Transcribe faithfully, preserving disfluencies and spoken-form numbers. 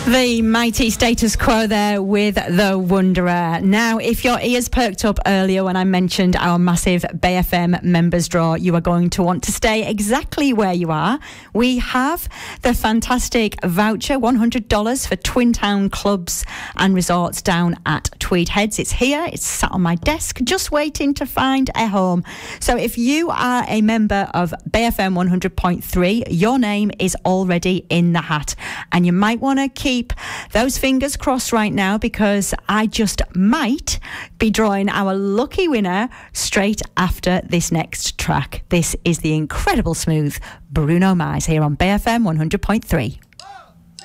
The mighty Status Quo there with The Wanderer. Now, if your ears perked up earlier when I mentioned our massive Bay F M members draw, you are going to want to stay exactly where you are. We have the fantastic voucher, one hundred dollars for Twin Town clubs and resorts down at Tweed Heads. It's here, it's sat on my desk, just waiting to find a home. So if you are a member of Bay F M one hundred point three, your name is already in the hat. And you might want to keep those fingers crossed right now, because I just might be drawing our lucky winner straight after this next track. This is the incredible smooth Bruno Mars here on Bay F M one hundred point three.